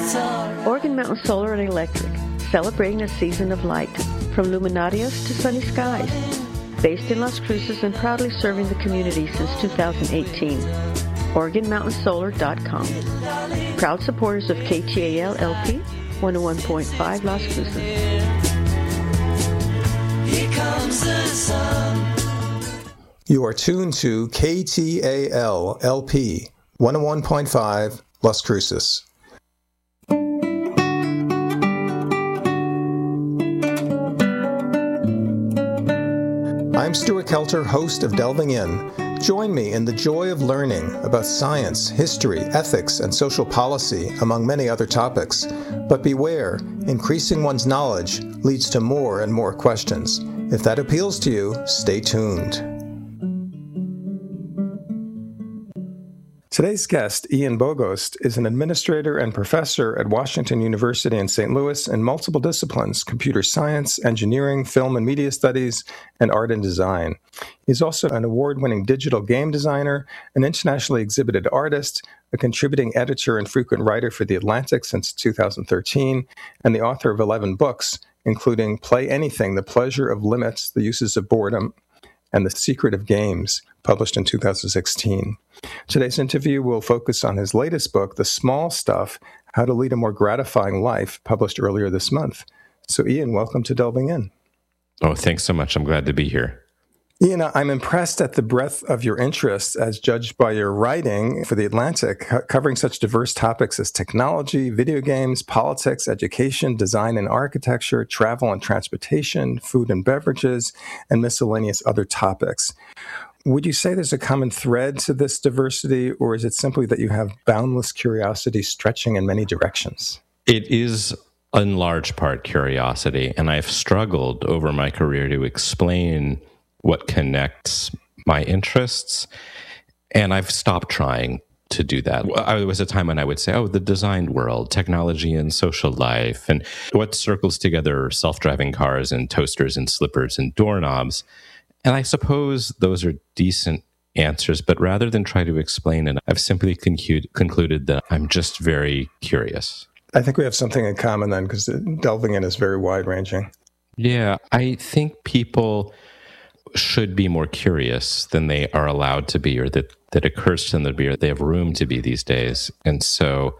Organ Mountain Solar and Electric, celebrating a season of light, from luminarias to sunny skies. Based in Las Cruces and proudly serving the community since 2018. OrganMountainSolar.com. Proud supporters of KTAL LP 101.5 Las Cruces. Here comes the sun. You are tuned to KTAL LP 101.5 Las Cruces. I'm Stuart Kelter, host of Delving In. Join me in the joy of learning about science, history, ethics, and social policy, among many other topics. But beware, increasing one's knowledge leads to more and more questions. If that appeals to you, stay tuned. Today's guest, Ian Bogost, is an administrator and professor at Washington University in St. Louis in multiple disciplines: computer science, engineering, film and media studies, and art and design. He's also an award-winning digital game designer, an internationally exhibited artist, a contributing editor and frequent writer for The Atlantic since 2013, and the author of 11 books, including Play Anything, The Pleasure of Limits, The Uses of Boredom, and The Secret of Games, published in 2016. Today's interview will focus on his latest book, The Small Stuff, How to Lead a More Gratifying Life, published earlier this month. So, Ian, welcome to Delving In. Oh, thanks so much. I'm glad to be here. Ian, I'm impressed at the breadth of your interests as judged by your writing for The Atlantic, covering such diverse topics as technology, video games, politics, education, design and architecture, travel and transportation, food and beverages, and miscellaneous other topics. Would you say there's a common thread to this diversity, or is it simply that you have boundless curiosity stretching in many directions? It is in large part curiosity, and I've struggled over my career to explain what connects my interests, and I've stopped trying to do that. There was a time when I would say, the design world, technology and social life, and what circles together self-driving cars and toasters and slippers and doorknobs. And I suppose those are decent answers, but rather than try to explain it, I've simply concluded that I'm just very curious. I think we have something in common then, because Delving In is very wide-ranging. Yeah, I think people should be more curious than they are allowed to be, or that occurs to them to be, or they have room to be these days. And so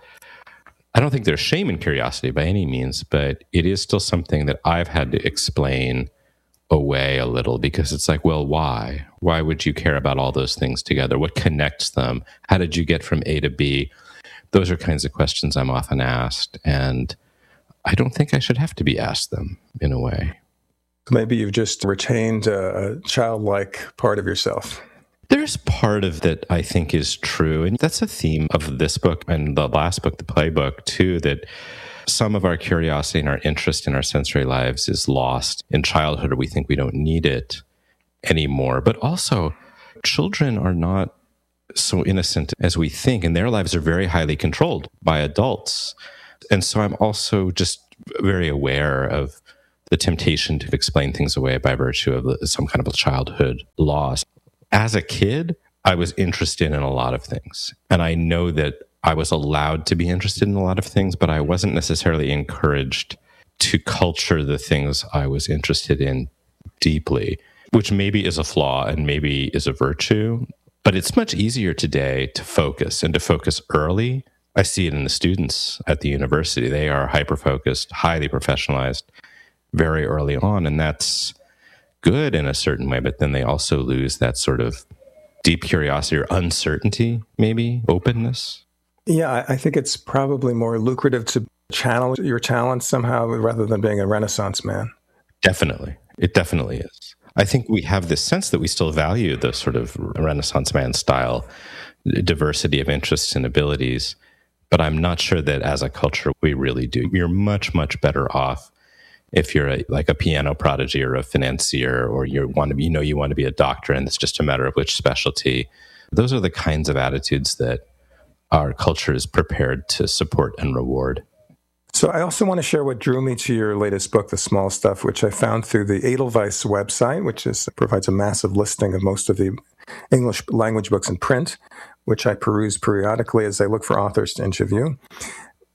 I don't think there's shame in curiosity by any means, but it is still something that I've had to explain away a little, because it's like, well, why? Why would you care about all those things together? What connects them? How did you get from A to B? Those are kinds of questions I'm often asked, and I don't think I should have to be asked them in a way. Maybe you've just retained a childlike part of yourself. There's part of that I think is true, and that's a theme of this book and the last book, the playbook, too, that some of our curiosity and our interest in our sensory lives is lost in childhood, or we think we don't need it anymore. But also, children are not so innocent as we think, and their lives are very highly controlled by adults. And so I'm also just very aware of the temptation to explain things away by virtue of some kind of a childhood loss. As a kid, I was interested in a lot of things, and I know that I was allowed to be interested in a lot of things, but I wasn't necessarily encouraged to culture the things I was interested in deeply, which maybe is a flaw and maybe is a virtue. But it's much easier today to focus, and to focus early. I see it in the students at the university. They are hyper-focused, highly professionalized very early on, and that's good in a certain way, but then they also lose that sort of deep curiosity or uncertainty, maybe, openness. Yeah, I think it's probably more lucrative to channel your talents somehow rather than being a Renaissance man. Definitely. It definitely is. I think we have this sense that we still value the sort of Renaissance man style diversity of interests and abilities, but I'm not sure that as a culture we really do. You're much, much better off if you're like a piano prodigy or a financier, or you want to be a doctor and it's just a matter of which specialty. Those are the kinds of attitudes that our culture is prepared to support and reward. So I also want to share what drew me to your latest book, The Small Stuff, which I found through the Edelweiss website, which provides a massive listing of most of the English language books in print, which I peruse periodically as I look for authors to interview.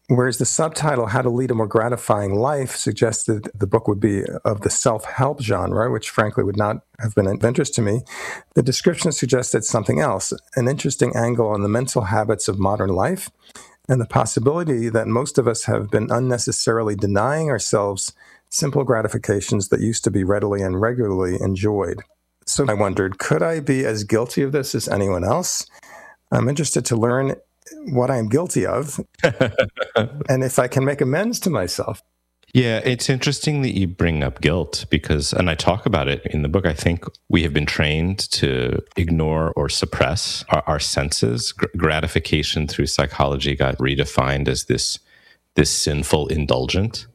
Whereas the subtitle, How to Lead a More Gratifying Life, suggested the book would be of the self-help genre, which frankly would not have been of interest to me. The description suggested something else, an interesting angle on the mental habits of modern life and the possibility that most of us have been unnecessarily denying ourselves simple gratifications that used to be readily and regularly enjoyed. So I wondered, could I be as guilty of this as anyone else? I'm interested to learn what I'm guilty of and if I can make amends to myself. Yeah, it's interesting that you bring up guilt because, and I talk about it in the book, I think we have been trained to ignore or suppress our senses. Gratification through psychology got redefined as this sinful, indulgent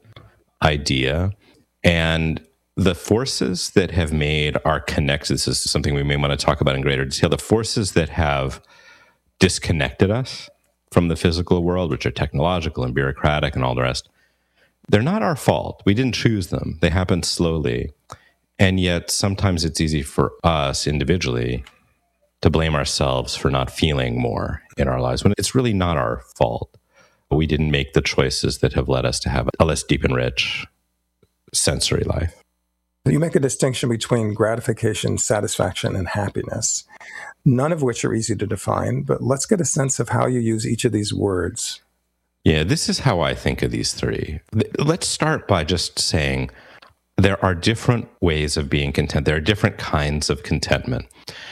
idea. And the forces that have made our connection, this is something we may want to talk about in greater detail, the forces that have disconnected us from the physical world, which are technological and bureaucratic and all the rest, they're not our fault. We didn't choose them. They happened slowly. And yet sometimes it's easy for us individually to blame ourselves for not feeling more in our lives when it's really not our fault. We didn't make the choices that have led us to have a less deep and rich sensory life. You make a distinction between gratification, satisfaction, and happiness, none of which are easy to define, but let's get a sense of how you use each of these words. Yeah, this is how I think of these three. Let's start by just saying there are different ways of being content. There are different kinds of contentment,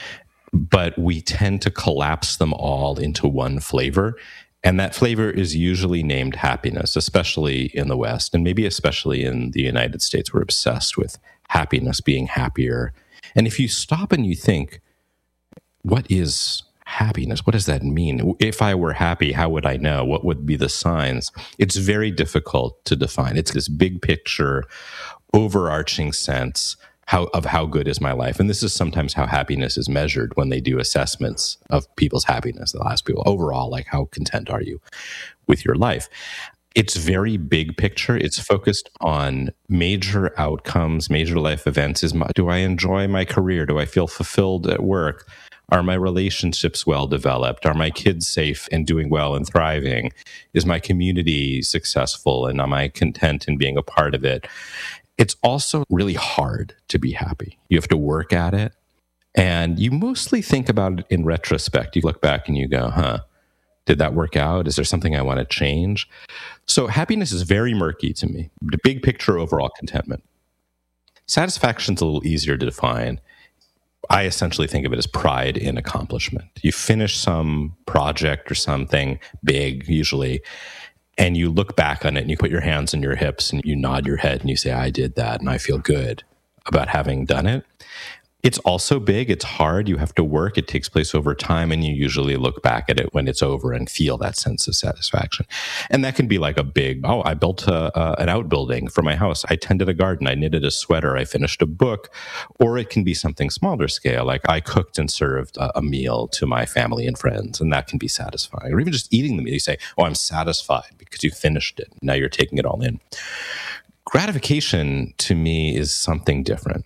but we tend to collapse them all into one flavor. And that flavor is usually named happiness, especially in the West, and maybe especially in the United States. We're obsessed with happiness, being happier. And if you stop and you think, what is happiness? What does that mean? If I were happy, how would I know? What would be the signs? It's very difficult to define. It's this big picture, overarching sense of how good is my life. And this is sometimes how happiness is measured when they do assessments of people's happiness. They'll ask people overall, like, how content are you with your life? It's very big picture. It's focused on major outcomes, major life events. Do I enjoy my career? Do I feel fulfilled at work? Are my relationships well developed? Are my kids safe and doing well and thriving? Is my community successful? And am I content in being a part of it? It's also really hard to be happy. You have to work at it. And you mostly think about it in retrospect. You look back and you go, did that work out? Is there something I want to change? So happiness is very murky to me. The big picture, overall contentment. Satisfaction's a little easier to define. I essentially think of it as pride in accomplishment. You finish some project or something big, usually, and you look back on it and you put your hands on your hips and you nod your head and you say, I did that and I feel good about having done it. It's also big. It's hard. You have to work. It takes place over time, and you usually look back at it when it's over and feel that sense of satisfaction. And that can be like a big, I built an outbuilding for my house. I tended a garden. I knitted a sweater. I finished a book. Or it can be something smaller scale, like I cooked and served a meal to my family and friends, and that can be satisfying. Or even just eating the meal. You say, I'm satisfied because you finished it. Now you're taking it all in. Gratification, to me, is something different.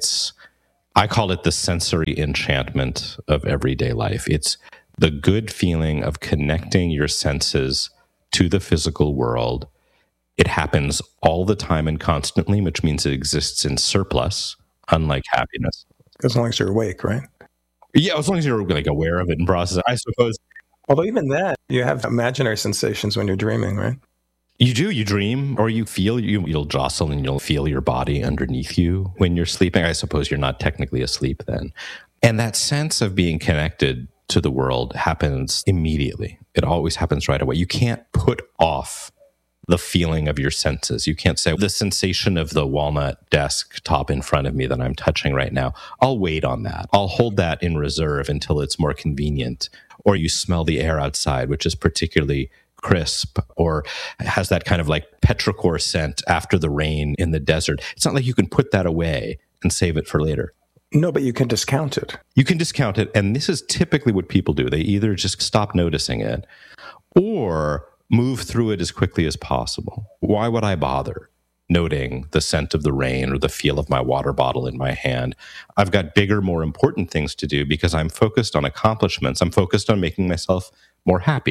I call it the sensory enchantment of everyday life. It's the good feeling of connecting your senses to the physical world. It happens all the time and constantly, which means it exists in surplus, unlike happiness. As long as you're awake, right? Yeah, as long as you're like aware of it and process it, I suppose. Although even that, you have imaginary sensations when you're dreaming, right? You do. You dream, or you feel, you'll jostle and you'll feel your body underneath you when you're sleeping. I suppose you're not technically asleep then. And that sense of being connected to the world happens immediately. It always happens right away. You can't put off the feeling of your senses. You can't say, the sensation of the walnut desktop in front of me that I'm touching right now, I'll wait on that. I'll hold that in reserve until it's more convenient. Or you smell the air outside, which is particularly crisp, or has that kind of like petrichor scent after the rain in the desert. It's not like you can put that away and save it for later. No, but you can discount it. You can discount it, and this is typically what people do. They either just stop noticing it or move through it as quickly as possible. Why would I bother noting the scent of the rain or the feel of my water bottle in my hand? I've got bigger, more important things to do because I'm focused on accomplishments. I'm focused on making myself more happy,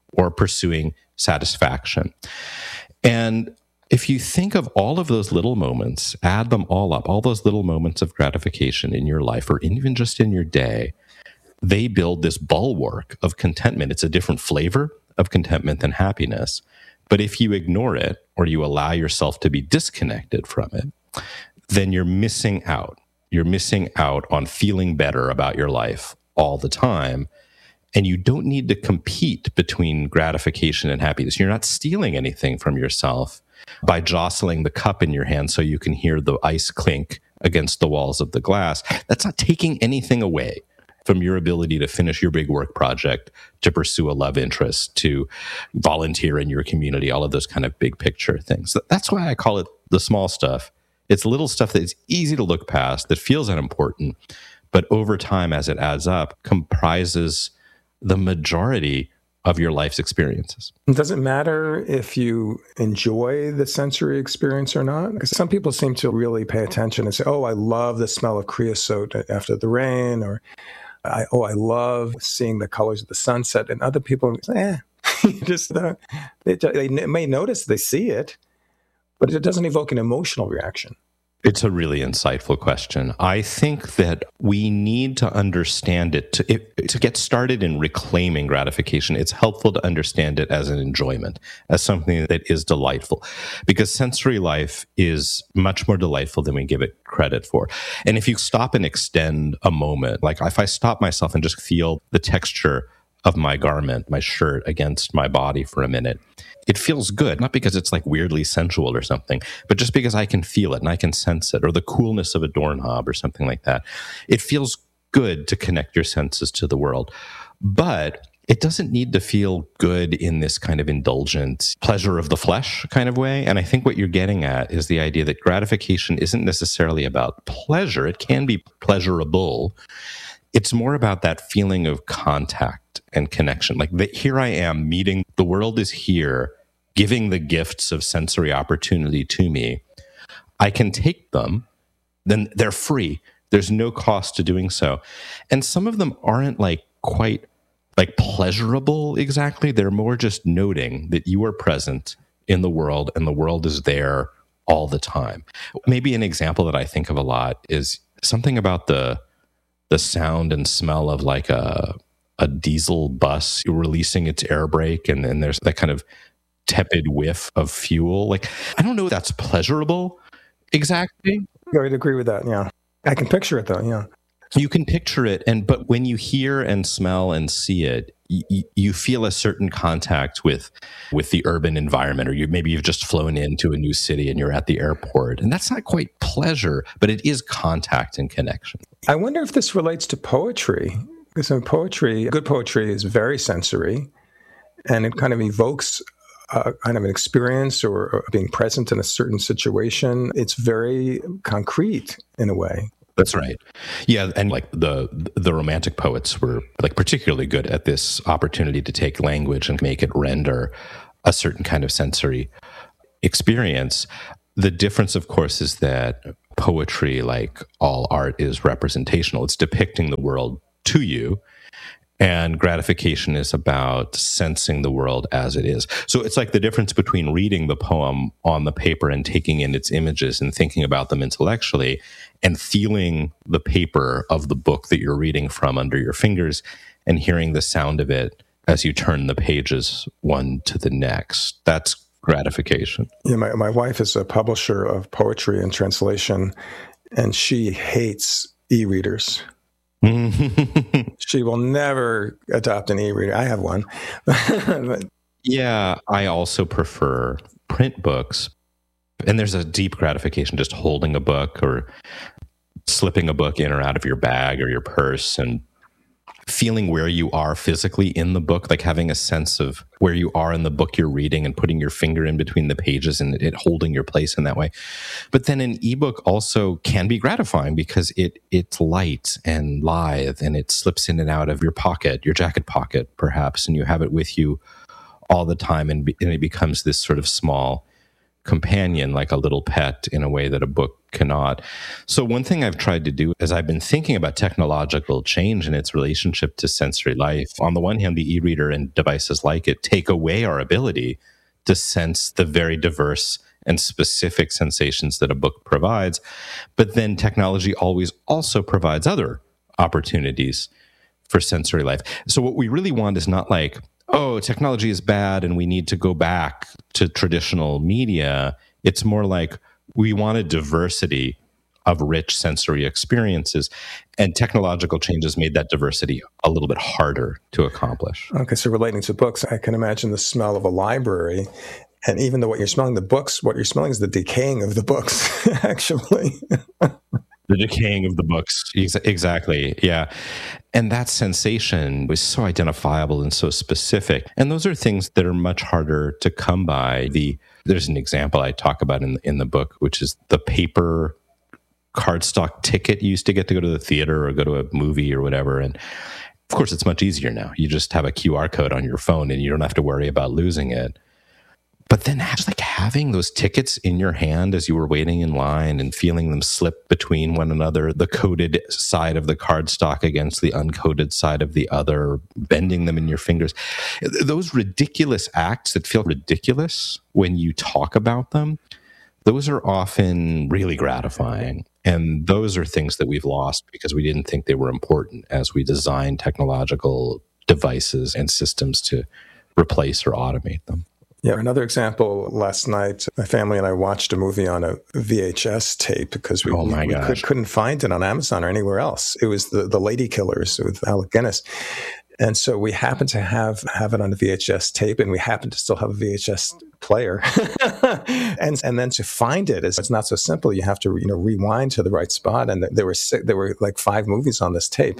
or pursuing satisfaction. And if you think of all of those little moments, add them all up, all those little moments of gratification in your life or even just in your day, they build this bulwark of contentment. It's a different flavor of contentment than happiness. But if you ignore it or you allow yourself to be disconnected from it, then you're missing out. You're missing out on feeling better about your life all the time. And you don't need to compete between gratification and happiness. You're not stealing anything from yourself by jostling the cup in your hand so you can hear the ice clink against the walls of the glass. That's not taking anything away from your ability to finish your big work project, to pursue a love interest, to volunteer in your community, all of those kind of big picture things. That's why I call it the small stuff. It's little stuff that is easy to look past, that feels unimportant, but over time, as it adds up, comprises the majority of your life's experiences. It doesn't matter if you enjoy the sensory experience or not, because some people seem to really pay attention and say, oh, I love the smell of creosote after the rain, or I love seeing the colors of the sunset. And other people say, they may notice they see it, but it doesn't evoke an emotional reaction. It's a really insightful question. I think that we need to understand it. To get started in reclaiming gratification, it's helpful to understand it as an enjoyment, as something that is delightful, because sensory life is much more delightful than we give it credit for. And if you stop and extend a moment, like if I stop myself and just feel the texture of my garment, my shirt against my body for a minute, it feels good, not because it's like weirdly sensual or something, but just because I can feel it and I can sense it, or the coolness of a doorknob or something like that. It feels good to connect your senses to the world. But it doesn't need to feel good in this kind of indulgent pleasure of the flesh kind of way. And I think what you're getting at is the idea that gratification isn't necessarily about pleasure. It can be pleasurable. It's more about that feeling of contact and connection. Like here I am meeting, the world is here, giving the gifts of sensory opportunity to me. I can take them, then they're free. There's no cost to doing so. And some of them aren't like quite like pleasurable exactly. They're more just noting that you are present in the world and the world is there all the time. Maybe an example that I think of a lot is something about the sound and smell of like a diesel bus releasing its air brake, and then there's that kind of tepid whiff of fuel. Like, I don't know if that's pleasurable exactly. I would agree with that, yeah. I can picture it though, yeah. You can picture it, but when you hear and smell and see it, you feel a certain contact with the urban environment, or maybe you've just flown into a new city and you're at the airport. And that's not quite pleasure, but it is contact and connection. I wonder if this relates to poetry. Because in poetry, good poetry is very sensory, and it kind of evokes kind of an experience or being present in a certain situation. It's very concrete in a way. That's right. Yeah, and like the Romantic poets were like particularly good at this opportunity to take language and make it render a certain kind of sensory experience. The difference, of course, is that poetry, like all art, is representational. It's depicting the world to you, and gratification is about sensing the world as it is. So it's like the difference between reading the poem on the paper and taking in its images and thinking about them intellectually, and feeling the paper of the book that you're reading from under your fingers and hearing the sound of it as you turn the pages one to the next. That's gratification. Yeah, my wife is a publisher of poetry and translation, and she hates e-readers. She will never adopt an e-reader. I have one. Yeah, I also prefer print books. And there's a deep gratification just holding a book or slipping a book in or out of your bag or your purse and feeling where you are physically in the book, like having a sense of where you are in the book you're reading and putting your finger in between the pages and it holding your place in that way. But then an ebook also can be gratifying because it's light and lithe and it slips in and out of your pocket, your jacket pocket perhaps, and you have it with you all the time, and it becomes this sort of small companion, like a little pet, in a way that a book cannot. So one thing I've tried to do as I've been thinking about technological change and its relationship to sensory life, on the one hand, the e-reader and devices like it take away our ability to sense the very diverse and specific sensations that a book provides. But then technology always also provides other opportunities for sensory life. So what we really want is not like, oh, technology is bad and we need to go back to traditional media. It's more like we want a diversity of rich sensory experiences, and technological changes made that diversity a little bit harder to accomplish. Okay, so relating to books, I can imagine the smell of a library. And even though what you're smelling what you're smelling is the decaying of the books, actually. The decaying of the books. Exactly. Yeah. And that sensation was so identifiable and so specific. And those are things that are much harder to come by. There's an example I talk about in the book, which is the paper cardstock ticket you used to get to go to the theater or go to a movie or whatever. And of course, it's much easier now. You just have a QR code on your phone and you don't have to worry about losing it. But then just like having those tickets in your hand as you were waiting in line and feeling them slip between one another, the coded side of the cardstock against the uncoded side of the other, bending them in your fingers. Those ridiculous acts that feel ridiculous when you talk about them, those are often really gratifying. And those are things that we've lost because we didn't think they were important as we designed technological devices and systems to replace or automate them. Yeah, another example, last night, my family and I watched a movie on a VHS tape because we couldn't find it on Amazon or anywhere else. It was the Lady Killers with Alec Guinness. And so we happened to have it on a VHS tape, and we happened to still have a VHS player. and then to find it, it's not so simple. You have to rewind to the right spot, and there were like 5 movies on this tape.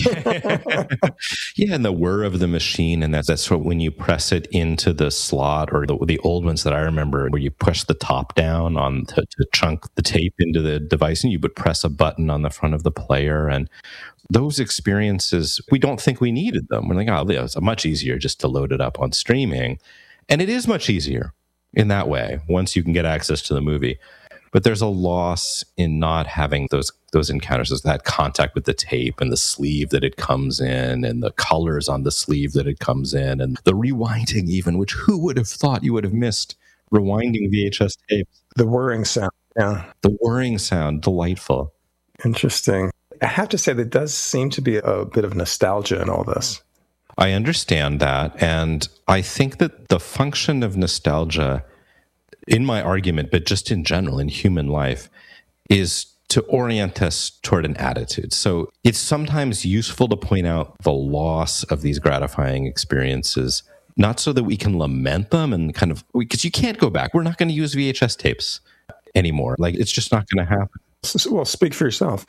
Yeah, and the whir of the machine, and that's what when you press it into the slot, or the old ones that I remember, where you push the top down on to chunk the tape into the device, and you would press a button on the front of the player, and those experiences, we don't think we needed them. We're like, oh, it's much easier just to load it up on streaming. And it is much easier in that way, once you can get access to the movie. But there's a loss in not having those encounters, that contact with the tape and the sleeve that it comes in and the colors on the sleeve that it comes in and the rewinding even, which who would have thought you would have missed rewinding VHS tapes? The whirring sound, yeah. The whirring sound, delightful. Interesting. I have to say there does seem to be a bit of nostalgia in all this. I understand that. And I think that the function of nostalgia, in my argument, but just in general, in human life, is to orient us toward an attitude. So it's sometimes useful to point out the loss of these gratifying experiences, not so that we can lament them and because you can't go back. We're not going to use VHS tapes anymore. Like, it's just not going to happen. Well, speak for yourself.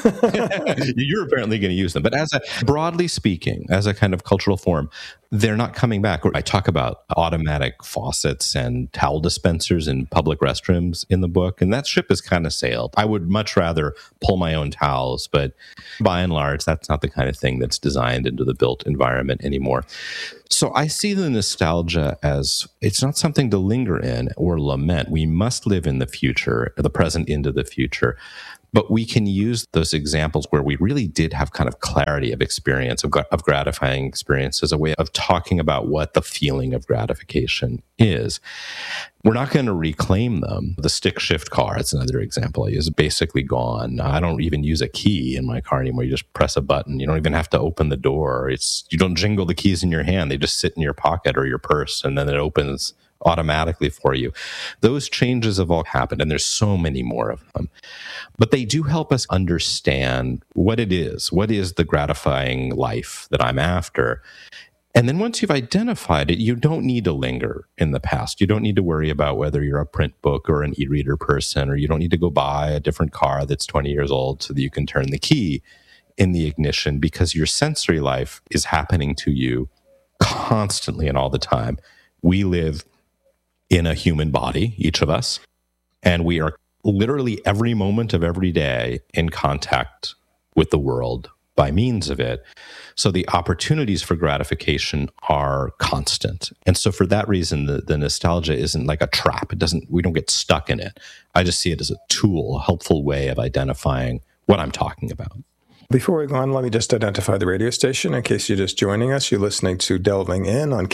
You're apparently going to use them. But broadly speaking, as a kind of cultural form, they're not coming back. I talk about automatic faucets and towel dispensers in public restrooms in the book, and that ship has kind of sailed. I would much rather pull my own towels, but by and large, that's not the kind of thing that's designed into the built environment anymore. So I see the nostalgia as it's not something to linger in or lament. We must live in the future, the present into the future. But we can use those examples where we really did have kind of clarity of experience, of gratifying experience, as a way of talking about what the feeling of gratification is. We're not going to reclaim them. The stick shift car, it's another example, is basically gone. I don't even use a key in my car anymore. You just press a button. You don't even have to open the door. You don't jingle the keys in your hand. They just sit in your pocket or your purse, and then it opens automatically for you. Those changes have all happened, and there's so many more of them. But they do help us understand what it is. What is the gratifying life that I'm after? And then once you've identified it, you don't need to linger in the past. You don't need to worry about whether you're a print book or an e-reader person, or you don't need to go buy a different car that's 20 years old so that you can turn the key in the ignition, because your sensory life is happening to you constantly and all the time. We live in a human body, each of us, and we are literally every moment of every day in contact with the world by means of it. So the opportunities for gratification are constant. And so for that reason, the nostalgia isn't like a trap. We don't get stuck in it. I just see it as a tool, a helpful way of identifying what I'm talking about. Before we go on, let me just identify the radio station. In case you're just joining us, you're listening to Delving In on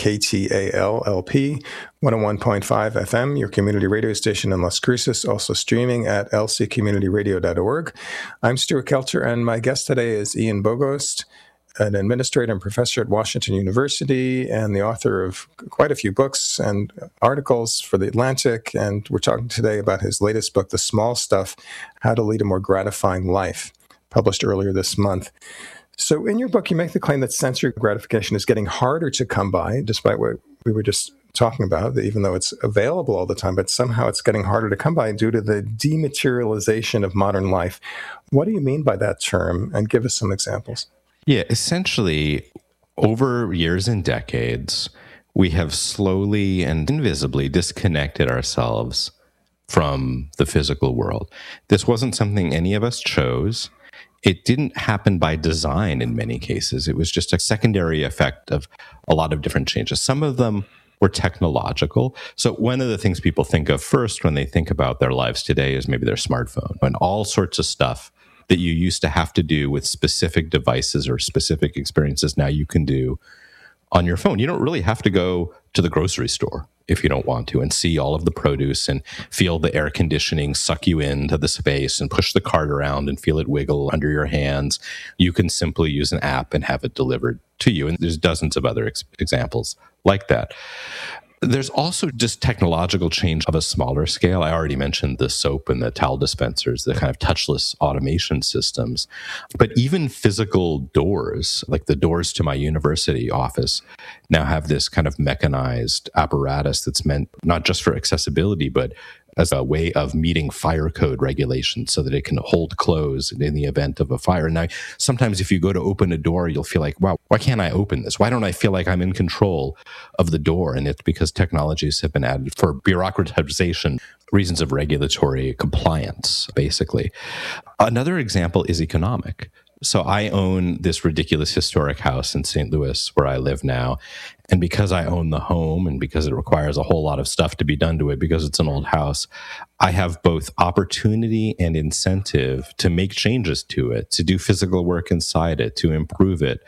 KTAL-LP 101.5 FM, your community radio station in Las Cruces, also streaming at lccommunityradio.org. I'm Stuart Kelter, and my guest today is Ian Bogost, an administrator and professor at Washington University and the author of quite a few books and articles for The Atlantic. And we're talking today about his latest book, The Small Stuff, How to Lead a More Gratifying Life, published earlier this month. So in your book, you make the claim that sensory gratification is getting harder to come by, despite what we were just talking about, that even though it's available all the time, but somehow it's getting harder to come by due to the dematerialization of modern life. What do you mean by that term? And give us some examples. Yeah, essentially, over years and decades, we have slowly and invisibly disconnected ourselves from the physical world. This wasn't something any of us chose. It didn't happen by design in many cases. It was just a secondary effect of a lot of different changes. Some of them were technological. So one of the things people think of first when they think about their lives today is maybe their smartphone and all sorts of stuff that you used to have to do with specific devices or specific experiences now you can do on your phone. You don't really have to go to the grocery store if you don't want to and see all of the produce and feel the air conditioning suck you into the space and push the cart around and feel it wiggle under your hands. You can simply use an app and have it delivered to you. And there's dozens of other examples like that. There's also just technological change of a smaller scale. I already mentioned the soap and the towel dispensers, the kind of touchless automation systems. But even physical doors, like the doors to my university office, now have this kind of mechanized apparatus that's meant not just for accessibility, but as a way of meeting fire code regulations so that it can hold closed in the event of a fire. Now, sometimes if you go to open a door, you'll feel like, wow, why can't I open this? Why don't I feel like I'm in control of the door? And it's because technologies have been added for bureaucratization, reasons of regulatory compliance, basically. Another example is economic. So I own this ridiculous historic house in St. Louis where I live now. And because I own the home and because it requires a whole lot of stuff to be done to it because it's an old house, I have both opportunity and incentive to make changes to it, to do physical work inside it, to improve it.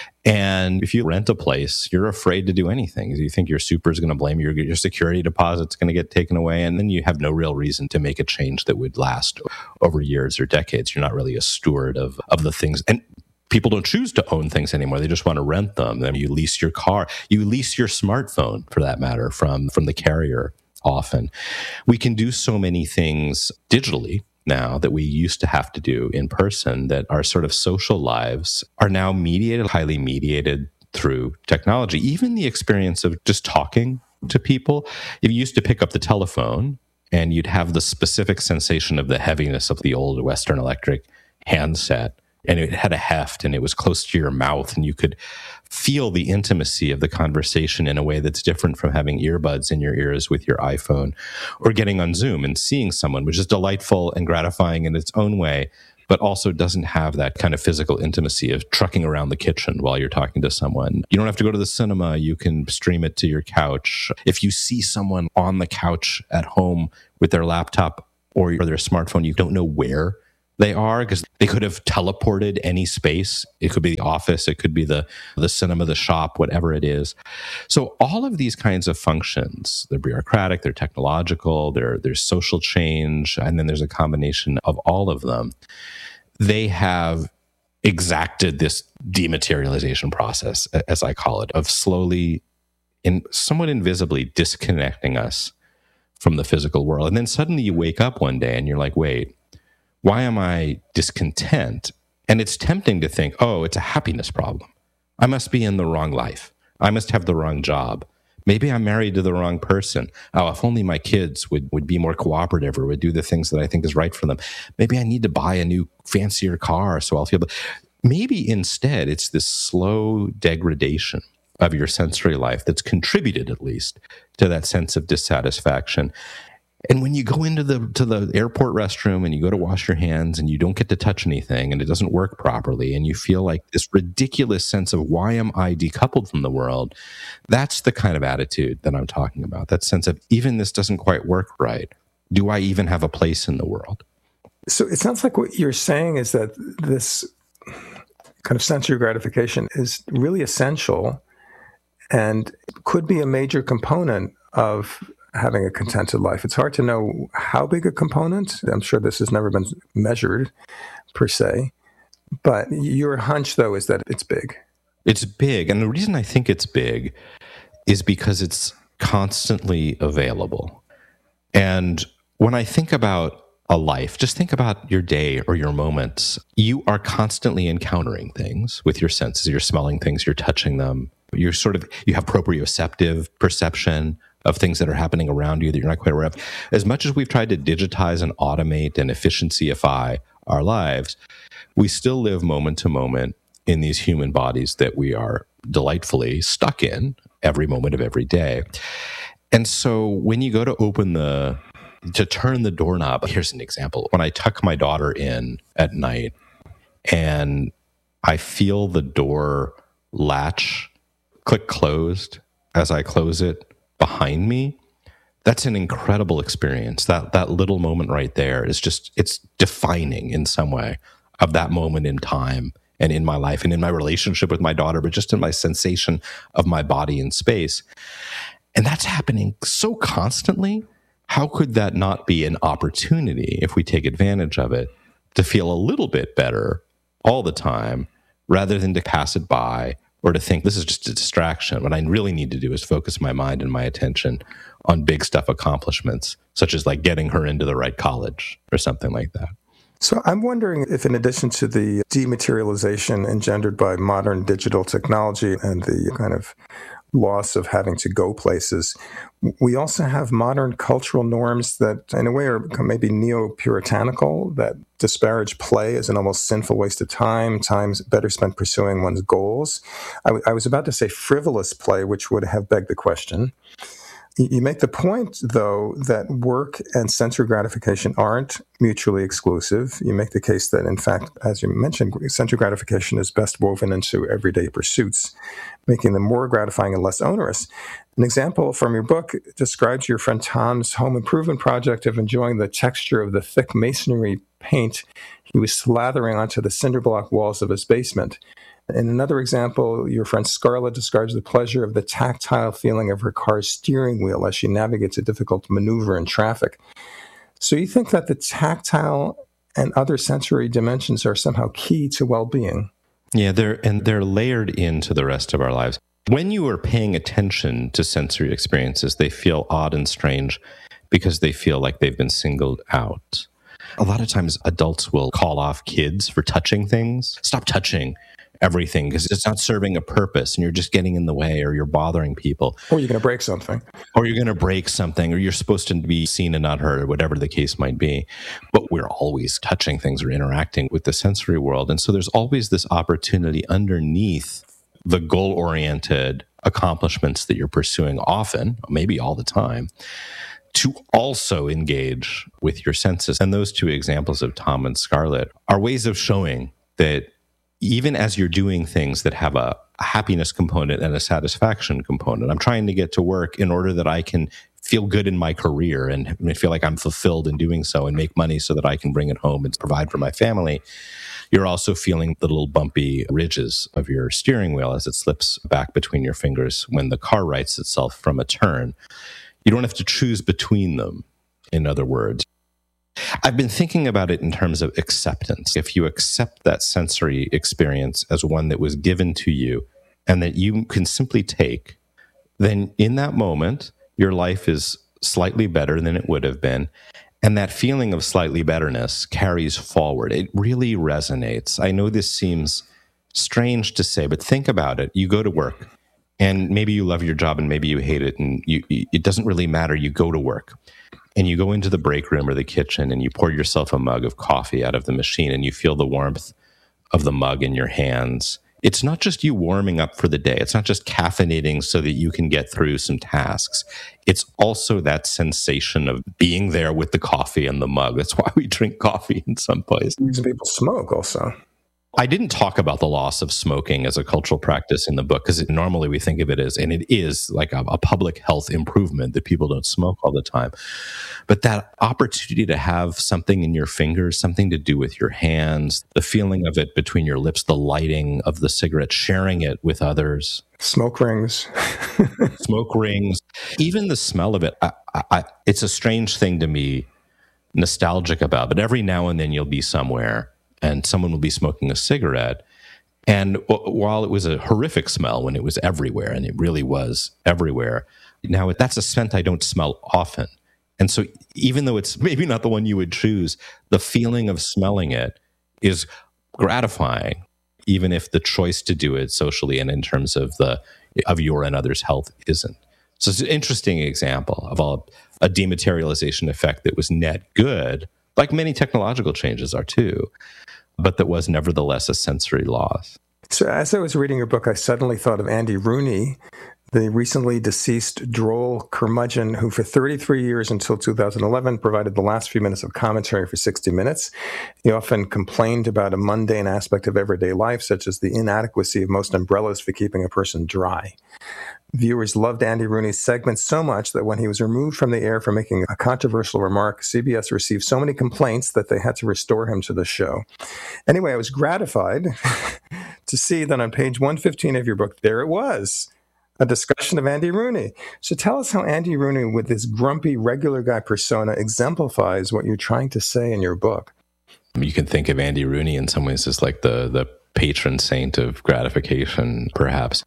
And if you rent a place, you're afraid to do anything. You think your super is going to blame you, your security deposit's going to get taken away, and then you have no real reason to make a change that would last over years or decades. You're not really a steward of the things. And people don't choose to own things anymore. They just want to rent them. Then you lease your car. You lease your smartphone, for that matter, from the carrier often. We can do so many things digitally now that we used to have to do in person, that our sort of social lives are now highly mediated through technology. Even the experience of just talking to people. If you used to pick up the telephone and you'd have the specific sensation of the heaviness of the old Western Electric handset, and it had a heft and it was close to your mouth and you could feel the intimacy of the conversation in a way that's different from having earbuds in your ears with your iPhone or getting on Zoom and seeing someone, which is delightful and gratifying in its own way, but also doesn't have that kind of physical intimacy of trucking around the kitchen while you're talking to someone. You don't have to go to the cinema. You can stream it to your couch. If you see someone on the couch at home with their laptop or their smartphone, you don't know where they are because they could have teleported any space. It could be the office, it could be the cinema, the shop, whatever it is. So all of these kinds of functions, they're bureaucratic, they're technological, there's social change, and then there's a combination of all of them. They have exacted this dematerialization process, as I call it, of slowly and somewhat invisibly disconnecting us from the physical world. And then suddenly you wake up one day and you're like, wait, why am I discontent? And it's tempting to think, oh, it's a happiness problem. I must be in the wrong life. I must have the wrong job. Maybe I'm married to the wrong person. Oh, if only my kids would be more cooperative or would do the things that I think is right for them. Maybe I need to buy a new fancier car so I'll feel... Maybe instead it's this slow degradation of your sensory life that's contributed at least to that sense of dissatisfaction. And when you go into the airport restroom and you go to wash your hands and you don't get to touch anything and it doesn't work properly and you feel like this ridiculous sense of why am I decoupled from the world, that's the kind of attitude that I'm talking about. That sense of even this doesn't quite work right. Do I even have a place in the world? So it sounds like what you're saying is that this kind of sensory gratification is really essential and could be a major component of having a contented life. It's hard to know how big a component. I'm sure this has never been measured per se, but your hunch though is that it's big. It's big. And the reason I think it's big is because it's constantly available. And when I think about a life, just think about your day or your moments. You are constantly encountering things with your senses. You're smelling things, you're touching them. You have proprioceptive perception of things that are happening around you that you're not quite aware of. As much as we've tried to digitize and automate and efficiencyify our lives, we still live moment to moment in these human bodies that we are delightfully stuck in every moment of every day. And so when you go to turn the doorknob, here's an example. When I tuck my daughter in at night and I feel the door latch click closed as I close it behind me, that's an incredible experience. That little moment right there is just, it's defining in some way of that moment in time and in my life and in my relationship with my daughter, but just in my sensation of my body in space. And that's happening so constantly. How could that not be an opportunity, if we take advantage of it, to feel a little bit better all the time rather than to pass it by or to think this is just a distraction? What I really need to do is focus my mind and my attention on big stuff accomplishments, such as like getting her into the right college or something like that. So I'm wondering if, in addition to the dematerialization engendered by modern digital technology and the kind of loss of having to go places, we also have modern cultural norms that in a way are maybe neo-puritanical, that disparage play as an almost sinful waste of time's better spent pursuing one's goals. I was about to say frivolous play, which would have begged the question. You make the point, though, that work and sensory gratification aren't mutually exclusive. You make the case that, in fact, as you mentioned, sensory gratification is best woven into everyday pursuits, making them more gratifying and less onerous. An example from your book describes your friend Tom's home improvement project of enjoying the texture of the thick masonry paint he was slathering onto the cinder block walls of his basement. In another example, your friend Scarlett describes the pleasure of the tactile feeling of her car's steering wheel as she navigates a difficult maneuver in traffic. So you think that the tactile and other sensory dimensions are somehow key to well-being? Yeah, they're layered into the rest of our lives. When you are paying attention to sensory experiences, they feel odd and strange because they feel like they've been singled out. A lot of times adults will call off kids for touching things. Stop touching everything because it's not serving a purpose and you're just getting in the way or you're bothering people. Or you're going to break something. Or you're supposed to be seen and not heard or whatever the case might be. But we're always touching things or interacting with the sensory world. And so there's always this opportunity underneath the goal-oriented accomplishments that you're pursuing often, maybe all the time, to also engage with your senses. And those two examples of Tom and Scarlett are ways of showing that even as you're doing things that have a happiness component and a satisfaction component, I'm trying to get to work in order that I can feel good in my career and feel like I'm fulfilled in doing so and make money so that I can bring it home and provide for my family. You're also feeling the little bumpy ridges of your steering wheel as it slips back between your fingers when the car rights itself from a turn. You don't have to choose between them, in other words. I've been thinking about it in terms of acceptance. If you accept that sensory experience as one that was given to you and that you can simply take, then in that moment, your life is slightly better than it would have been. And that feeling of slightly betterness carries forward. It really resonates. I know this seems strange to say, but think about it. You go to work and maybe you love your job and maybe you hate it and it doesn't really matter. You go to work. And you go into the break room or the kitchen and you pour yourself a mug of coffee out of the machine and you feel the warmth of the mug in your hands It's not just you warming up for the day. It's not just caffeinating so that you can get through some tasks. It's also that sensation of being there with the coffee and the mug. That's why we drink coffee in some places. Some people smoke also. I didn't talk about the loss of smoking as a cultural practice in the book because normally we think of it as, and it is like a public health improvement that people don't smoke all the time. But that opportunity to have something in your fingers, something to do with your hands, the feeling of it between your lips, the lighting of the cigarette, sharing it with others. Smoke rings. Smoke rings. Even the smell of it, it's a strange thing to me, nostalgic about, but every now and then you'll be somewhere and someone will be smoking a cigarette. And while it was a horrific smell when it was everywhere, and it really was everywhere, now that's a scent I don't smell often. And so even though it's maybe not the one you would choose, the feeling of smelling it is gratifying, even if the choice to do it socially and in terms of your and others' health isn't. So it's an interesting example of a dematerialization effect that was net good, like many technological changes are too, but that was nevertheless a sensory loss. So as I was reading your book, I suddenly thought of Andy Rooney, the recently deceased droll curmudgeon who for 33 years until 2011 provided the last few minutes of commentary for 60 Minutes. He often complained about a mundane aspect of everyday life, such as the inadequacy of most umbrellas for keeping a person dry. Viewers loved Andy Rooney's segments so much that when he was removed from the air for making a controversial remark, CBS received so many complaints that they had to restore him to the show. Anyway, I was gratified to see that on page 115 of your book, there it was, a discussion of Andy Rooney. So tell us how Andy Rooney, with his grumpy, regular guy persona, exemplifies what you're trying to say in your book. You can think of Andy Rooney in some ways as like the patron saint of gratification, perhaps.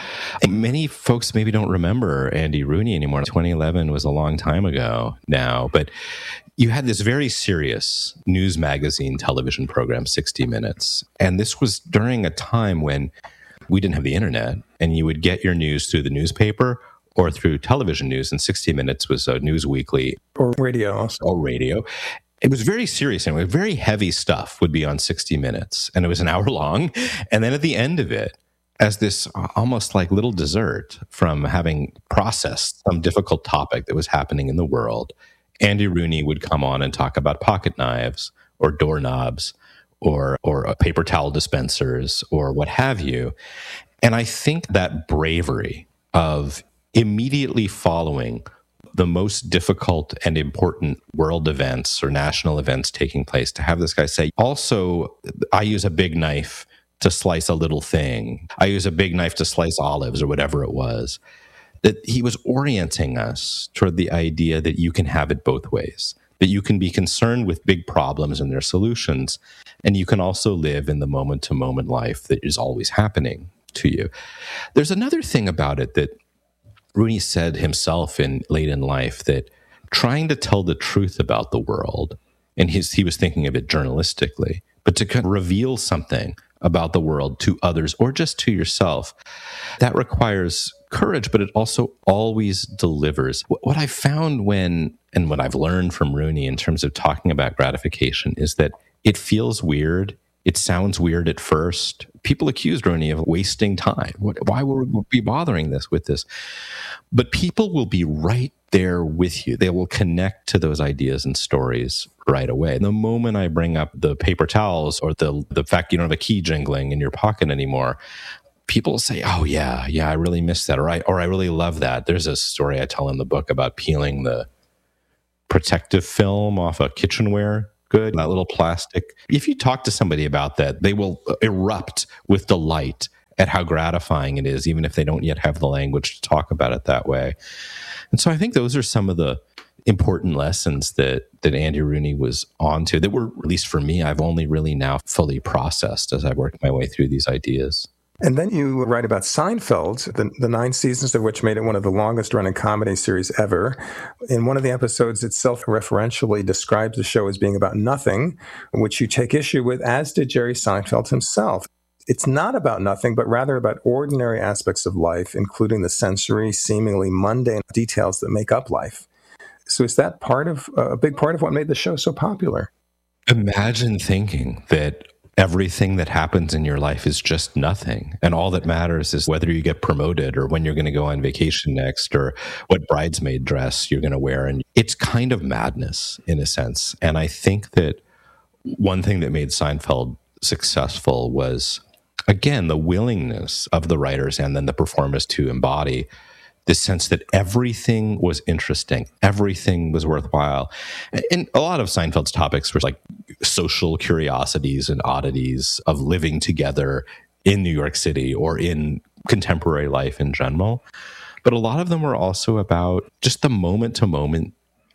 Many folks maybe don't remember Andy Rooney anymore. 2011 was a long time ago now, but you had this very serious news magazine television program, 60 Minutes. And this was during a time when we didn't have the internet, and you would get your news through the newspaper or through television news, and 60 Minutes was a news weekly. Or radio also. Or radio. It was very serious anyway. Very heavy stuff would be on 60 Minutes, and it was an hour long. And then at the end of it, as this almost like little dessert from having processed some difficult topic that was happening in the world, Andy Rooney would come on and talk about pocket knives or doorknobs or paper towel dispensers or what have you. And I think that bravery of immediately following the most difficult and important world events or national events taking place, to have this guy say, also, I use a big knife to slice a little thing. I use a big knife to slice olives or whatever it was. That he was orienting us toward the idea that you can have it both ways, that you can be concerned with big problems and their solutions, and you can also live in the moment-to-moment life that is always happening to you. There's another thing about it that Rooney said himself late in life, that trying to tell the truth about the world, and he was thinking of it journalistically, but to kind of reveal something about the world to others or just to yourself, that requires courage, but it also always delivers. What I found and what I've learned from Rooney in terms of talking about gratification is that it feels weird. It sounds weird at first. People accused Rooney of wasting time. Why would we be bothering with this? But people will be right there with you. They will connect to those ideas and stories right away. And the moment I bring up the paper towels or the fact you don't have a key jingling in your pocket anymore, people say, oh, yeah, I really miss that. Or I really love that. There's a story I tell in the book about peeling the protective film off a kitchenware good, that little plastic. If you talk to somebody about that, they will erupt with delight at how gratifying it is, even if they don't yet have the language to talk about it that way. And so I think those are some of the important lessons that Andy Rooney was onto that were, at least for me, I've only really now fully processed as I worked my way through these ideas. And then you write about Seinfeld, the 9 seasons of which made it one of the longest-running comedy series ever. In one of the episodes, it self-referentially describes the show as being about nothing, which you take issue with, as did Jerry Seinfeld himself. It's not about nothing, but rather about ordinary aspects of life, including the sensory, seemingly mundane details that make up life. So is that a big part of what made the show so popular? Imagine thinking that everything that happens in your life is just nothing. And all that matters is whether you get promoted or when you're going to go on vacation next or what bridesmaid dress you're going to wear. And it's kind of madness in a sense. And I think that one thing that made Seinfeld successful was, again, the willingness of the writers and then the performers to embody this sense that everything was interesting, everything was worthwhile. And a lot of Seinfeld's topics were like social curiosities and oddities of living together in New York City or in contemporary life in general. But a lot of them were also about just the moment-to-moment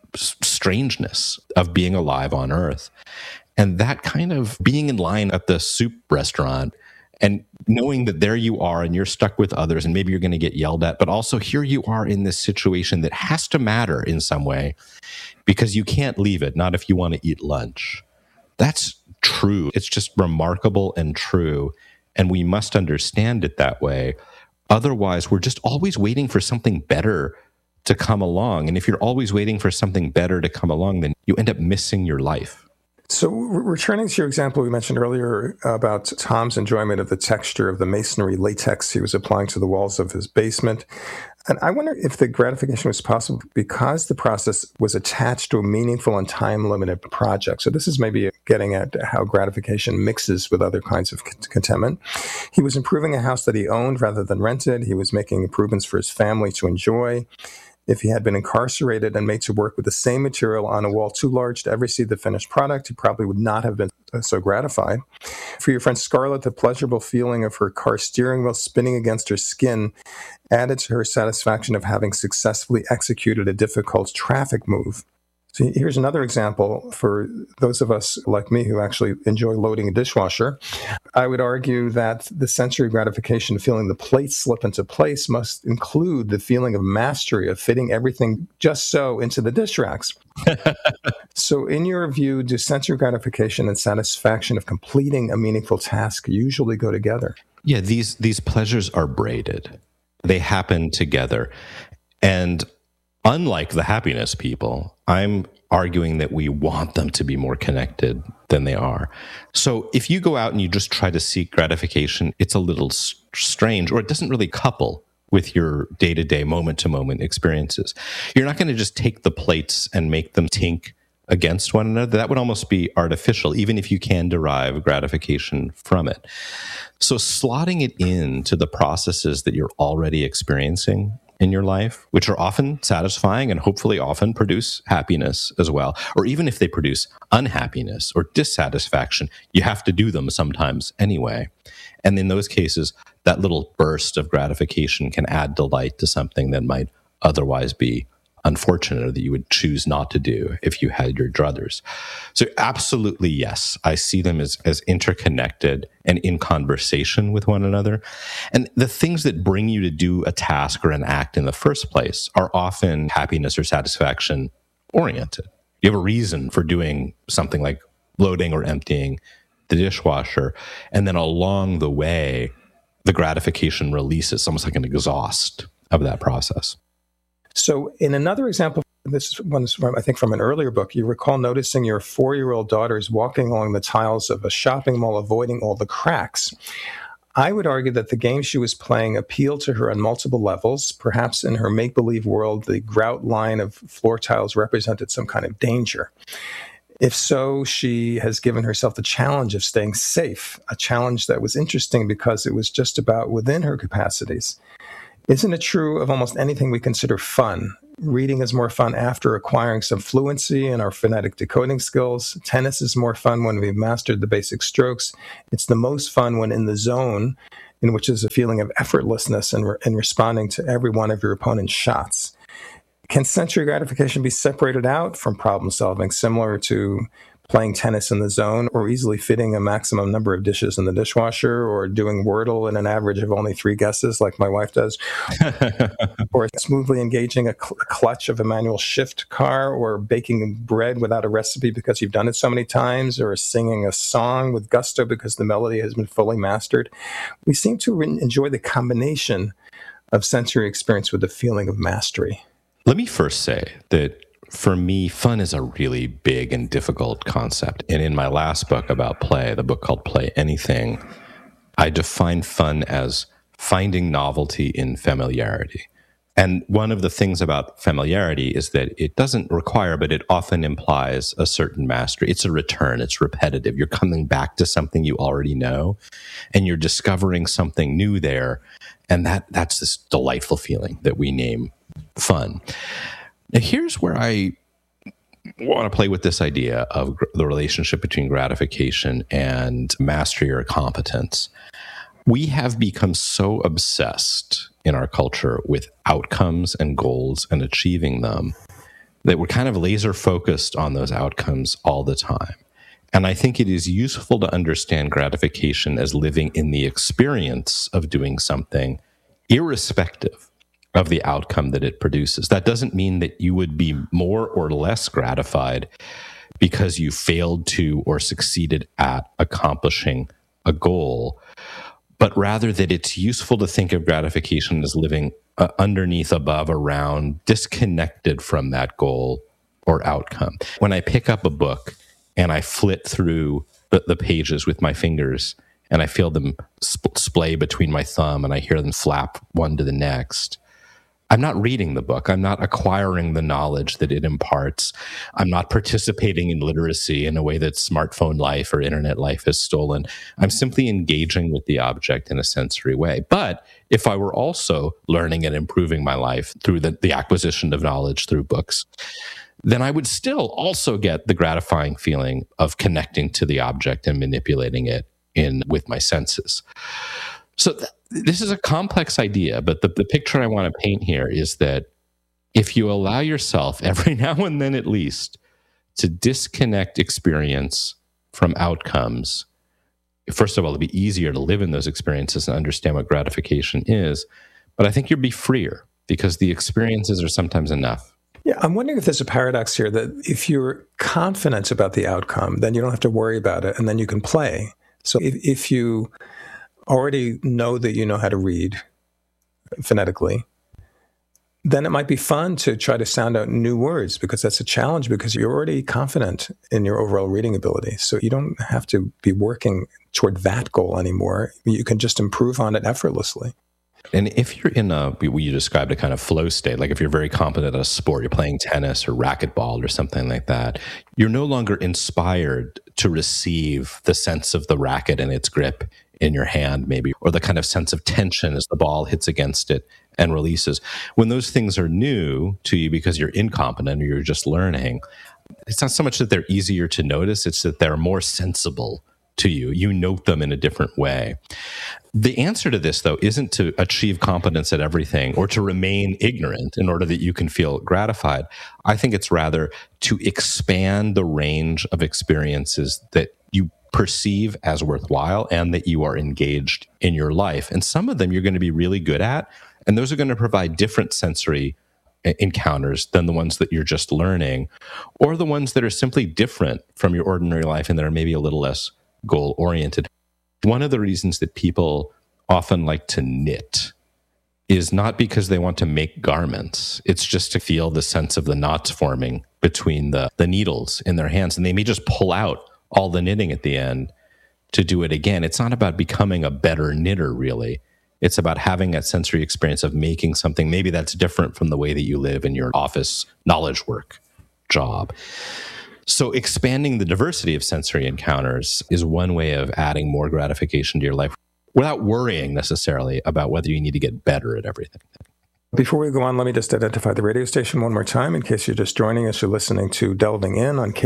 strangeness of being alive on Earth. And that kind of being in line at the soup restaurant and knowing that there you are and you're stuck with others and maybe you're going to get yelled at, but also here you are in this situation that has to matter in some way because you can't leave it, not if you want to eat lunch. That's true. It's just remarkable and true. And we must understand it that way. Otherwise, we're just always waiting for something better to come along. And if you're always waiting for something better to come along, then you end up missing your life. So returning to your example we mentioned earlier about Tom's enjoyment of the texture of the masonry latex he was applying to the walls of his basement, and I wonder if the gratification was possible because the process was attached to a meaningful and time-limited project. So this is maybe getting at how gratification mixes with other kinds of contentment. He was improving a house that he owned rather than rented. He was making improvements for his family to enjoy. If he had been incarcerated and made to work with the same material on a wall too large to ever see the finished product, he probably would not have been so gratified. For your friend Scarlett, the pleasurable feeling of her car steering wheel spinning against her skin added to her satisfaction of having successfully executed a difficult traffic move. So here's another example for those of us like me who actually enjoy loading a dishwasher. I would argue that the sensory gratification of feeling the plates slip into place must include the feeling of mastery of fitting everything just so into the dish racks. So in your view, do sensory gratification and satisfaction of completing a meaningful task usually go together? Yeah, these pleasures are braided. They happen together. And unlike the happiness people, I'm arguing that we want them to be more connected than they are. So if you go out and you just try to seek gratification, it's a little strange, or it doesn't really couple with your day-to-day, moment-to-moment experiences. You're not going to just take the plates and make them tink against one another. That would almost be artificial, even if you can derive gratification from it. So slotting it into the processes that you're already experiencing in your life, which are often satisfying and hopefully often produce happiness as well. Or even if they produce unhappiness or dissatisfaction, you have to do them sometimes anyway. And in those cases, that little burst of gratification can add delight to something that might otherwise be unfortunate or that you would choose not to do if you had your druthers. So absolutely, yes, I see them as interconnected and in conversation with one another. And the things that bring you to do a task or an act in the first place are often happiness or satisfaction oriented. You have a reason for doing something like loading or emptying the dishwasher. And then along the way, the gratification releases almost like an exhaust of that process. So in another example, this one's from, I think, from an earlier book, you recall noticing your 4-year-old daughters walking along the tiles of a shopping mall, avoiding all the cracks. I would argue that the game she was playing appealed to her on multiple levels. Perhaps in her make-believe world, the grout line of floor tiles represented some kind of danger. If so, she has given herself the challenge of staying safe, a challenge that was interesting because it was just about within her capacities. Isn't it true of almost anything we consider fun? Reading is more fun after acquiring some fluency in our phonetic decoding skills. Tennis is more fun when we've mastered the basic strokes. It's the most fun when in the zone, in which is a feeling of effortlessness in responding to every one of your opponent's shots. Can sensory gratification be separated out from problem solving, similar to playing tennis in the zone, or easily fitting a maximum number of dishes in the dishwasher, or doing Wordle in an average of only 3 guesses like my wife does, or smoothly engaging a clutch of a manual shift car, or baking bread without a recipe because you've done it so many times, or singing a song with gusto because the melody has been fully mastered? We seem to enjoy the combination of sensory experience with the feeling of mastery. Let me first say that for me, fun is a really big and difficult concept. And in my last book about play, the book called Play Anything, I define fun as finding novelty in familiarity. And one of the things about familiarity is that it doesn't require, but it often implies a certain mastery. It's a return. It's repetitive. You're coming back to something you already know, and you're discovering something new there. And that's this delightful feeling that we name fun. Now, here's where I want to play with this idea of the relationship between gratification and mastery or competence. We have become so obsessed in our culture with outcomes and goals and achieving them that we're kind of laser focused on those outcomes all the time. And I think it is useful to understand gratification as living in the experience of doing something, irrespective of the outcome that it produces. That doesn't mean that you would be more or less gratified because you failed to or succeeded at accomplishing a goal, but rather that it's useful to think of gratification as living underneath, above, around, disconnected from that goal or outcome. When I pick up a book and I flit through the pages with my fingers and I feel them splay between my thumb and I hear them flap one to the next, I'm not reading the book. I'm not acquiring the knowledge that it imparts. I'm not participating in literacy in a way that smartphone life or internet life has stolen. I'm simply engaging with the object in a sensory way. But if I were also learning and improving my life through the acquisition of knowledge through books, then I would still also get the gratifying feeling of connecting to the object and manipulating it with my senses. So this is a complex idea, but the picture I want to paint here is that if you allow yourself, every now and then at least, to disconnect experience from outcomes, first of all, it'll be easier to live in those experiences and understand what gratification is, but I think you'll be freer because the experiences are sometimes enough. Yeah, I'm wondering if there's a paradox here that if you're confident about the outcome, then you don't have to worry about it, and then you can play. So if you already know that you know how to read phonetically, then it might be fun to try to sound out new words because that's a challenge because you're already confident in your overall reading ability. So you don't have to be working toward that goal anymore. You can just improve on it effortlessly. And if you're in what you described a kind of flow state, like if you're very competent at a sport, you're playing tennis or racquetball or something like that, you're no longer inspired to receive the sense of the racket and its grip in your hand, maybe, or the kind of sense of tension as the ball hits against it and releases. When those things are new to you because you're incompetent or you're just learning, it's not so much that they're easier to notice, it's that they're more sensible to you. You note them in a different way. The answer to this, though, isn't to achieve competence at everything or to remain ignorant in order that you can feel gratified. I think it's rather to expand the range of experiences that you perceive as worthwhile and that you are engaged in your life. And some of them you're going to be really good at, and those are going to provide different sensory encounters than the ones that you're just learning, or the ones that are simply different from your ordinary life and that are maybe a little less goal-oriented. One of the reasons that people often like to knit is not because they want to make garments. It's just to feel the sense of the knots forming between the needles in their hands. And they may just pull out all the knitting at the end to do it again. It's not about becoming a better knitter, really. It's about having that sensory experience of making something maybe that's different from the way that you live in your office knowledge work job. So expanding the diversity of sensory encounters is one way of adding more gratification to your life without worrying necessarily about whether you need to get better at everything. Before we go on, let me just identify the radio station one more time. In case you're just joining us, you're listening to Delving In on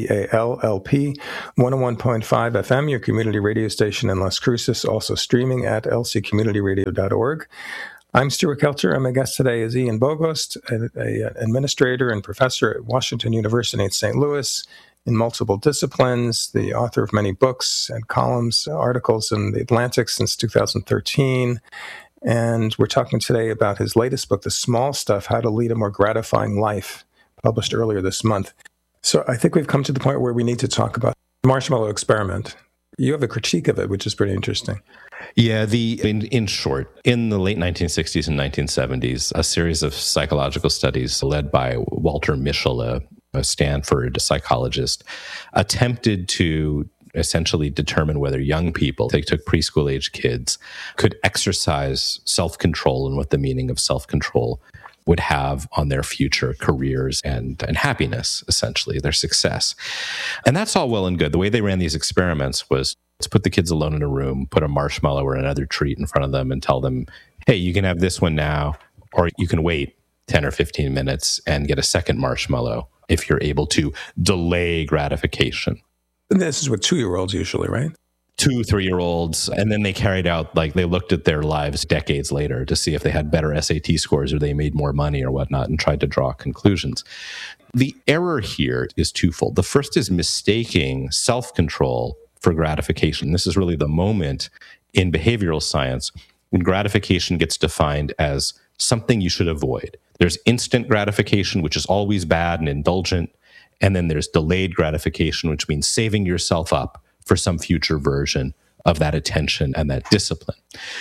KTAL-LP 101.5 FM, your community radio station in Las Cruces, also streaming at lccommunityradio.org. I'm Stuart Kelcher, and my guest today is Ian Bogost, an administrator and professor at Washington University in St. Louis in multiple disciplines, the author of many books and columns, articles in The Atlantic since 2013. And we're talking today about his latest book, The Small Stuff, How to Lead a More Gratifying Life, published earlier this month. So I think we've come to the point where we need to talk about the marshmallow experiment. you have a critique of it, which is pretty interesting. Yeah, in short, in the late 1960s and 1970s, a series of psychological studies led by Walter Mischel, a Stanford psychologist, attempted to essentially determine whether young people, they took preschool-age kids, could exercise self-control and what the meaning of self-control would have on their future careers and happiness, essentially, their success. And that's all well and good. The way they ran these experiments was to put the kids alone in a room, put a marshmallow or another treat in front of them and tell them, hey, you can have this one now, or you can wait 10 or 15 minutes and get a second marshmallow if you're able to delay gratification. And this is with 2-year-olds usually, right? 2, 3-year-olds. And then they carried out, like they looked at their lives decades later to see if they had better SAT scores or they made more money or whatnot and tried to draw conclusions. The error here is twofold. The first is mistaking self-control for gratification. This is really the moment in behavioral science when gratification gets defined as something you should avoid. There's instant gratification, which is always bad and indulgent. And then there's delayed gratification, which means saving yourself up for some future version of that attention and that discipline.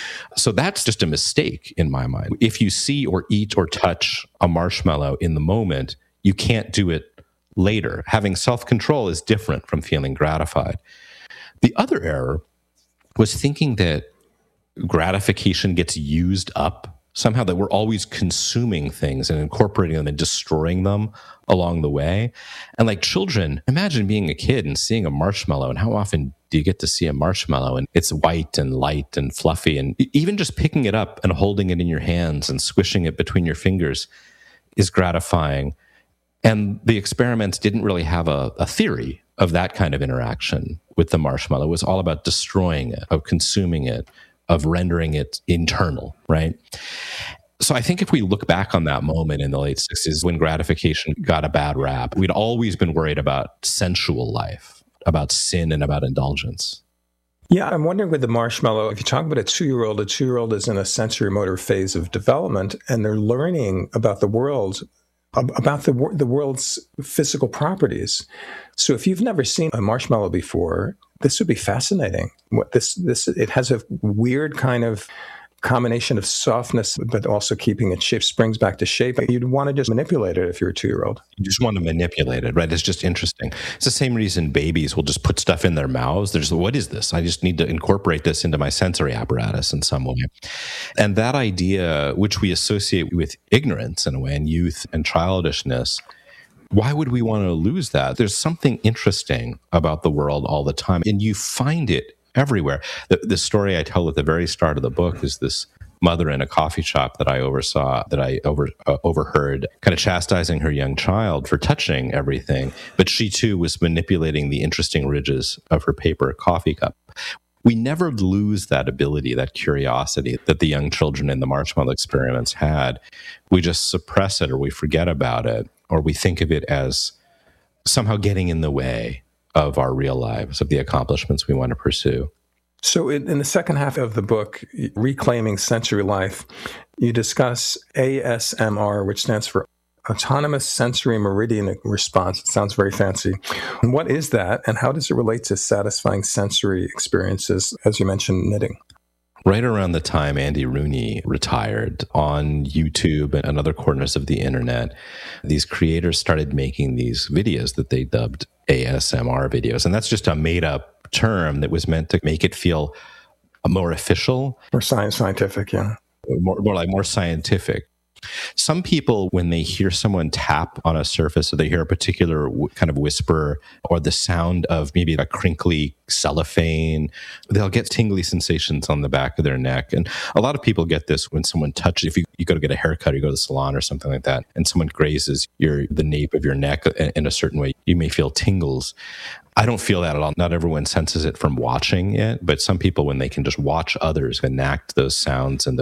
So that's just a mistake in my mind. If you see or eat or touch a marshmallow in the moment, you can't do it later. Having self-control is different from feeling gratified. The other error was thinking that gratification gets used up somehow, that we're always consuming things and incorporating them and destroying them along the way. And like children, imagine being a kid and seeing a marshmallow, and how often do you get to see a marshmallow and it's white and light and fluffy, and even just picking it up and holding it in your hands and squishing it between your fingers is gratifying. And the experiments didn't really have a theory of that kind of interaction with the marshmallow. It was all about destroying it, of consuming it, of rendering it internal, right? So I think if we look back on that moment in the late 60s when gratification got a bad rap, we'd always been worried about sensual life, about sin and about indulgence. Yeah, I'm wondering with the marshmallow, if you talk about a 2-year-old is in a sensory motor phase of development, and they're learning about the world, about the world's physical properties. So if you've never seen a marshmallow before, this would be fascinating. It has a weird kind of combination of softness, but also keeping its shape, springs back to shape. You'd want to just manipulate it if you're a 2-year-old. You just want to manipulate it, right? It's just interesting. It's the same reason babies will just put stuff in their mouths. They're just, what is this? I just need to incorporate this into my sensory apparatus in some way. And that idea, which we associate with ignorance in a way, and youth and childishness, why would we want to lose that? There's something interesting about the world all the time, and you find it everywhere. The story I tell at the very start of the book is this mother in a coffee shop that I overheard kind of chastising her young child for touching everything, but she too was manipulating the interesting ridges of her paper coffee cup. We never lose that ability, that curiosity that the young children in the marshmallow experiments had. We just suppress it, or we forget about it, or we think of it as somehow getting in the way of our real lives, of the accomplishments we want to pursue. So in the second half of the book, Reclaiming Sensory Life, you discuss ASMR, which stands for Autonomous Sensory Meridian Response. It sounds very fancy. What is that, and how does it relate to satisfying sensory experiences, as you mentioned, knitting? Right around the time Andy Rooney retired, on YouTube and other corners of the internet, these creators started making these videos that they dubbed ASMR videos. And that's just a made-up term that was meant to make it feel more official. More scientific, yeah. More scientific. Some people, when they hear someone tap on a surface, or they hear a particular kind of whisper, or the sound of maybe a crinkly cellophane, they'll get tingly sensations on the back of their neck. And a lot of people get this when someone touches, if you go to get a haircut, or you go to the salon or something like that, and someone grazes the nape of your neck in a certain way, you may feel tingles. I don't feel that at all. Not everyone senses it from watching it, but some people, when they can just watch others enact those sounds and